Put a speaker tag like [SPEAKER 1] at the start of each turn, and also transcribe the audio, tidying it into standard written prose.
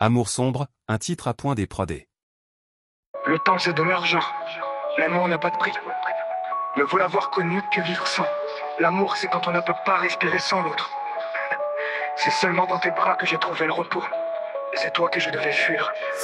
[SPEAKER 1] Amour sombre, un titre à point des prodés.
[SPEAKER 2] Le temps c'est de l'argent. L'amour n'a pas de prix. Ne faut l'avoir connu que vivre sans. L'amour c'est quand on ne peut pas respirer sans l'autre. C'est seulement dans tes bras que j'ai trouvé le repos. C'est toi que je devais fuir.